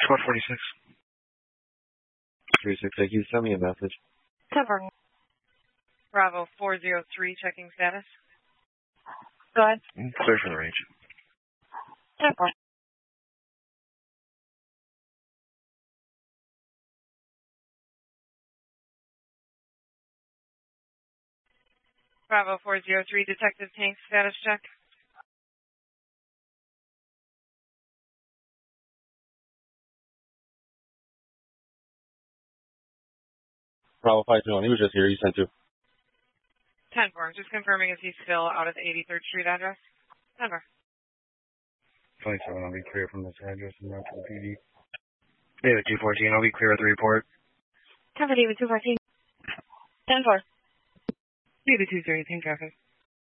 Squad 46. 36, thank you. Send me a message. Cover. Bravo 403, checking status. Go ahead. Clear for the range. Cover. Bravo 403, detective tank status check. Bravo 521, he was just here. He sent 2. 10-4, just confirming if he's still out of the 83rd Street address. 10-4. 27, I'll be clear from this address and not to the PD. David 214, I'll be clear at the report. Cover David 214. 10-4. David 218, traffic.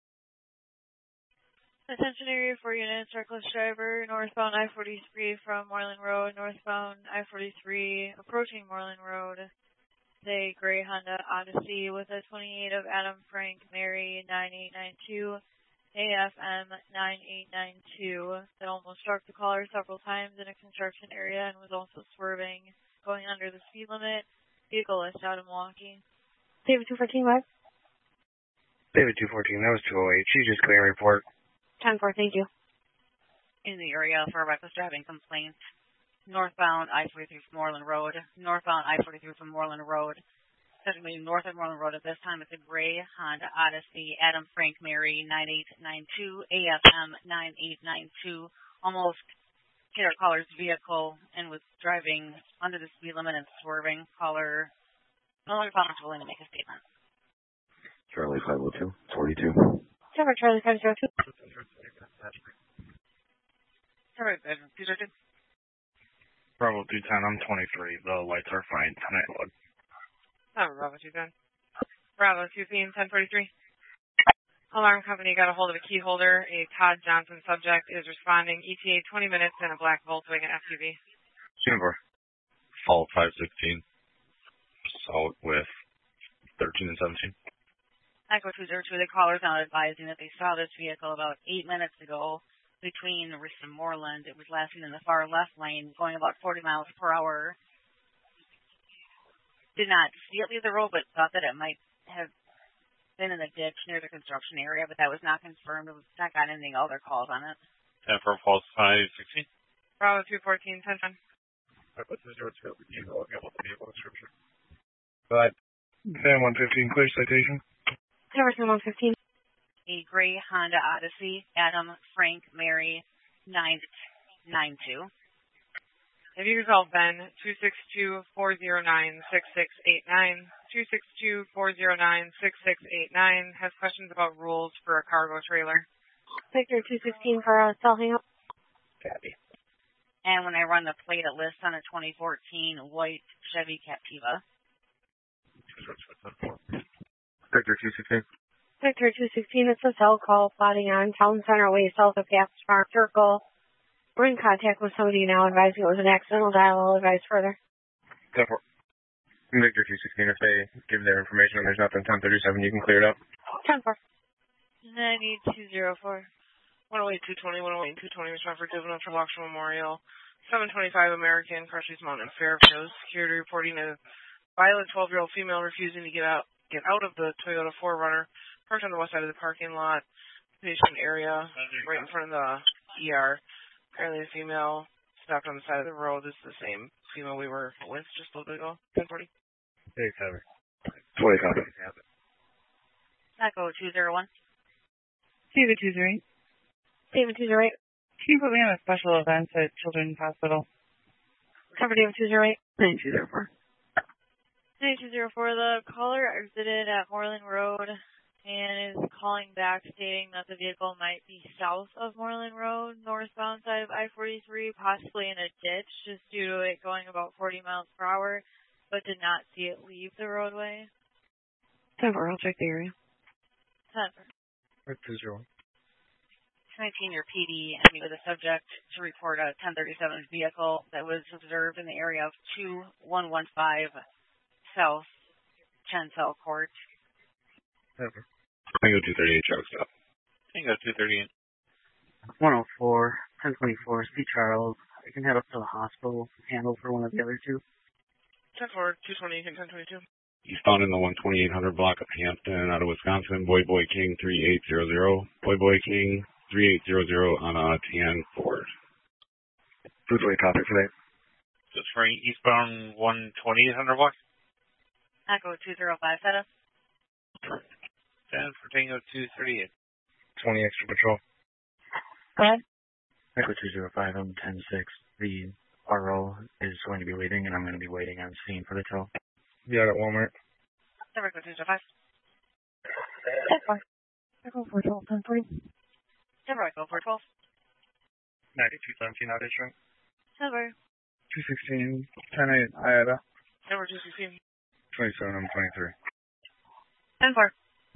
Attention area 4 units, reckless driver, northbound I-43 from Moreland Road, northbound I-43, approaching Moreland Road. The gray Honda Odyssey with a 28 of Adam Frank Mary 9892, AFM 9892, that almost struck the caller several times in a construction area and was also swerving, going under the speed limit. Vehicle is out of Milwaukee. David 214, what? David 214, that was 208. She's just clear report. 10-4, thank you. In the area for a reckless driving complaint. Northbound I-43 from Moreland Road. Northbound I-43 from Moreland Road. Technically north of Moreland Road at this time. It's a gray Honda Odyssey, Adam Frank Mary 9892, AFM 9892. Almost hit our caller's vehicle and was driving under the speed limit and swerving. Caller no longer found willing to make a statement. Charlie 502, 42. Cover Charlie 502. Cover 202. Bravo 210, I'm 23. The lights are fine. 10-8 load. Bravo 210. Bravo 215, 1043. Alarm company got a hold of a key holder. A Todd Johnson subject is responding. ETA 20 minutes in a black Volkswagen SUV. Super. Fault 516. Assault with 13 and 17. Echo 202, the caller's now advising that they saw this vehicle about 8 minutes ago between Rist and Moreland. It was last seen in the far left lane, going about 40 miles per hour. Did not see it leave the road, but thought that it might have been in the ditch near the construction area, but that was not confirmed. It was not got anything other calls on it. 10 for false 516. Bravo 214, 1010. Go ahead. Sam 115, clear citation. Cover Sam 115. A gray Honda Odyssey, Adam Frank Mary 992. If you could call Ben, 262-409-6689. 262-409-6689. Has questions about rules for a cargo trailer. Victor 216 for cell hang-up. Copy. And when I run the plate, it lists on a 2014 white Chevy Captiva. Victor 216. Victor 216, it's a cell call plotting on Town Center Way south of Gas Farm Circle. We're in contact with somebody now advising it was an accidental dial. I'll advise further. Victor 216, if they give their information and there's nothing 1037, you can clear it up. 10-4. 98204. 108-220, 108-220, Ms. Crawford, juvenile for Lockshore Memorial. 725 American, Crutches Mountain, Fairfield. Security reporting a violent 12-year-old female refusing to get out of the Toyota 4Runner. Parked on the west side of the parking lot, patient area, right in front of the ER. Apparently the female stopped on the side of the road. This is the same female we were with just a little bit ago. 1040. Hey, cover. 20 copy. Echo 201. David 208. David 208. Can you put me on a special event at Children's Hospital? Cover David 208. 9204. 9204, the caller exited at Moreland Road and is calling back stating that the vehicle might be south of Moreland Road, northbound side of I-43, possibly in a ditch, just due to it going about 40 miles per hour, but did not see it leave the roadway. 10-4, I'll check the area. 10-4. 201. 19, your PD, meet with the subject to report a 1037 vehicle that was observed in the area of 2115 South Chancel Court. Never. Tango 238, truck stop. Tango 238. 104, 1024, C. Charles, I can head up to the hospital, handle for one of the other two. 10-4, 220, and 1022. Eastbound in the 12800 block of Hampton out of Wisconsin, Boy King 3800. Boy King 3800 on a tan Ford. Foodway copy for that. Just for eastbound 12800 block. Echo 205 Feta. 10 for Tango 238. 20 extra patrol. Go ahead. Echo 205, I'm 10-6. The RO is going to be waiting, and I'm going to be waiting on scene for the tow. Yeah, at Walmart. Echo 205. Echo 412, 1040. Echo 412. 9217 out of Shrink. Silver. 216, 10-8, Iota. Number 216. 27, I'm 23. 10-4.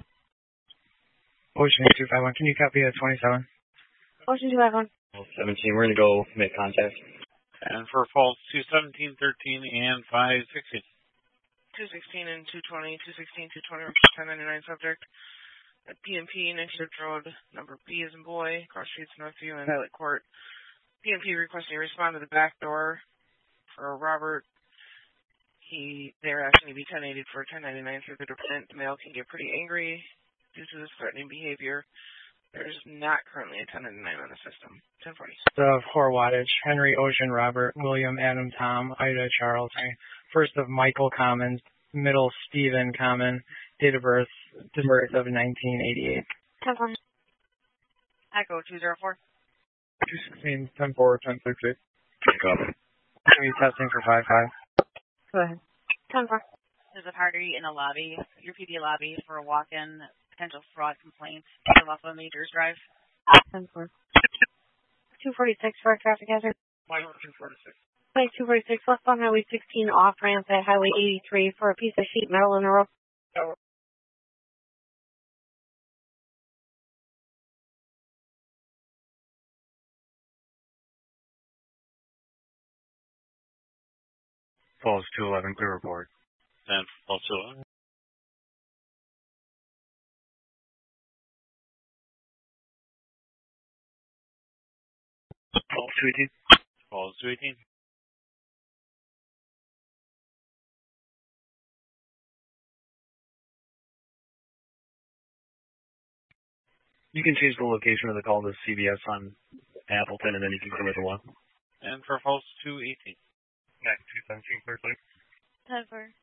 Ocean 251, can you copy at 27? Ocean 251. 17, we're going to go make contact. And for falls 217, 13, and 516. 216 and 220, 216, 220, 1099 subject. At PMP, 19th Road, number B as in boy, cross streets Northview and Pilot Court. PMP requesting to respond to the back door for Robert. They're asking to be 1080 for 1099 through the defendant. The male can get pretty angry due to this threatening behavior. There's not currently a 1099 on the system. 1040. Of Horwattage, Henry, Ocean, Robert, William, Adam, Tom, Ida, Charles. First of Michael Commons, middle Stephen Common, date of birth, December of 1988. 1040. Echo 204. 216, 10-4, 10-6-8. Pick up. Can be testing for 5-5. Go ahead. 10-4. There's a party in the lobby, your PD lobby, for a walk-in potential fraud complaint off of Majors Drive. 10-4. 246 for a traffic hazard. 246. 246 westbound Highway 16 off ramp at Highway 83 for a piece of sheet metal in the road. Falls 211, clear report. And falls 211. Falls 218. Falls 218. You can change the location of the call to CVS on Appleton, and then you can clear the one. And for falls 218. 9217, clear, please. 10-4.